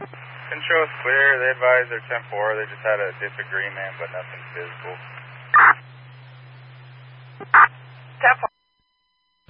Control's clear. They advised their 10-4. They just had a disagreement, but nothing physical.